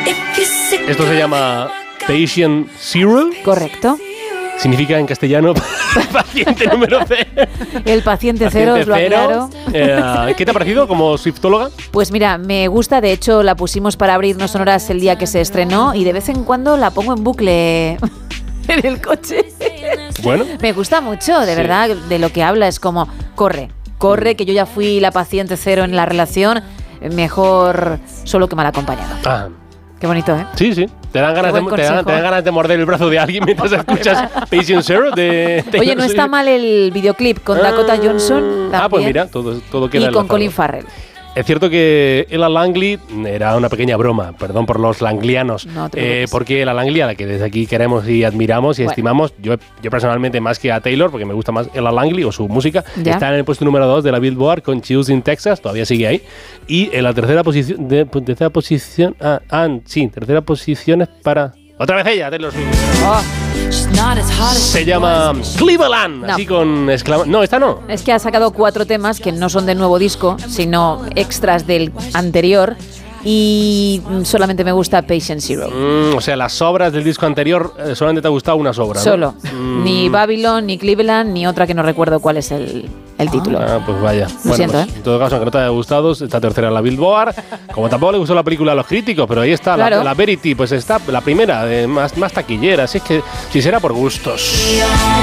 Esto se llama Patient Zero. Correcto. Significa en castellano paciente número C. El paciente cero, os lo aclaro. ¿Qué te ha parecido como swiftóloga? Pues mira, me gusta. De hecho, la pusimos para abrirnos sonoras el día que se estrenó y de vez en cuando la pongo en bucle en el coche. Bueno. Me gusta mucho, de verdad, de lo que habla. Es como, corre, que yo ya fui la paciente cero en la relación. Mejor solo que mal acompañado. Ah. Qué bonito, ¿eh? Sí, sí. Te dan ganas de morder el brazo de alguien mientras escuchas Patient Zero de Taylor Oye, no está Swift. mal el videoclip con Dakota Johnson. Ah, pues mira, todo queda y con enlazado. Colin Farrell. Es cierto que Ella Langley era una pequeña broma, perdón por los langlianos, No te preocupes. porque Ella Langley, a la que desde aquí queremos y admiramos y estimamos, yo personalmente más que a Taylor, porque me gusta más Ella Langley o su música, ¿Ya? está en el puesto número 2 de la Billboard con Chills in Texas, todavía sigue ahí, y en la tercera posición, tercera posición es para... Otra vez ella, Taylor Swift. Oh, Se llama Cleveland, No. así con exclamación. No, esta no. es que ha sacado 4 temas que no son del nuevo disco, sino extras del anterior. Y solamente me gusta Patient Zero. O sea, las obras del disco anterior solamente te ha gustado una obra, ¿no? Solo. Ni Babylon, ni Cleveland, ni otra que no recuerdo cuál es el título. Ah, pues vaya. Siento, pues, en todo caso, aunque no te haya gustado, está tercera en la Billboard. Como tampoco le gustó la película a los críticos, pero ahí está, Claro. la Verity, pues está la primera, más taquillera. Así es que si será por gustos.